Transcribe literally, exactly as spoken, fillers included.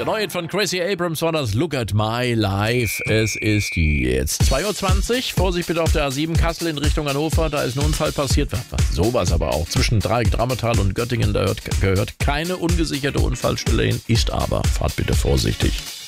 Der neue von Gracie Abrams war das Look at My Life. Es ist jetzt zwei Uhr zwanzig. Vorsicht bitte auf der A sieben Kassel in Richtung Hannover. Da ist ein Unfall passiert. Sowas aber auch. Zwischen Dreieck-Drammetal und Göttingen. Da gehört keine ungesicherte Unfallstelle hin. Ist aber. Fahrt bitte vorsichtig.